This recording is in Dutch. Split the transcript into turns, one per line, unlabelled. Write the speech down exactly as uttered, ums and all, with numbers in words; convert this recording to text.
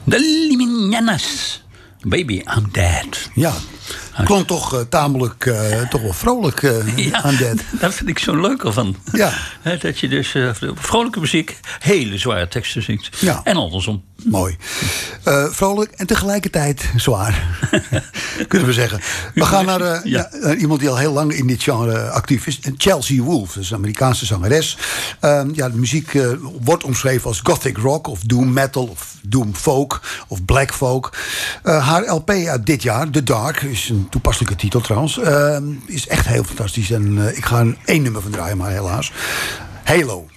De Limiñanas. Baby, I'm dead.
Ja, klonk toch uh, tamelijk, uh, toch wel vrolijk, uh,
ja,
I'm dead.
Daar vind ik zo leuk ervan.
Ja.
He, dat je dus uh, vrolijke muziek, hele zware teksten zingt.
Ja.
En andersom.
Mooi. Uh, vrolijk en tegelijkertijd zwaar. Kunnen we zeggen. We gaan naar uh, ja. Ja, iemand die al heel lang in dit genre actief is. Chelsea Wolfe, dat is een Amerikaanse zangeres. Uh, ja, de muziek uh, wordt omschreven als gothic rock of doom metal of doom folk of black folk. Uh, haar L P uit dit jaar, The Dark, is een toepasselijke titel trouwens. Uh, is echt heel fantastisch. En uh, ik ga er één nummer van draaien, maar helaas. Halo.